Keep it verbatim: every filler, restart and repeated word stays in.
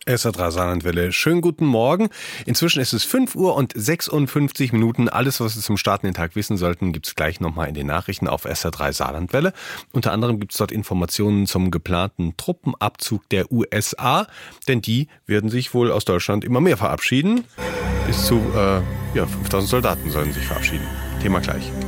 S R drei Saarlandwelle. Schönen guten Morgen. Inzwischen ist es fünf Uhr und sechsundfünfzig Minuten. Alles, was Sie zum Starten den Tag wissen sollten, gibt es gleich nochmal in den Nachrichten auf S R drei Saarlandwelle. Unter anderem gibt es dort Informationen zum geplanten Truppenabzug der U S A, denn die werden sich wohl aus Deutschland immer mehr verabschieden. Bis zu äh, ja, fünftausend Soldaten sollen sich verabschieden. Thema gleich.